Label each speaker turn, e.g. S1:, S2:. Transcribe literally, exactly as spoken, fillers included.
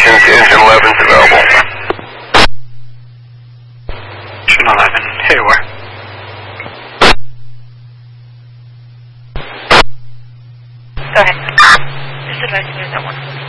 S1: information to engine eleven is available.
S2: Engine eleven, Hayward.
S3: Go ahead. Just advise me that one.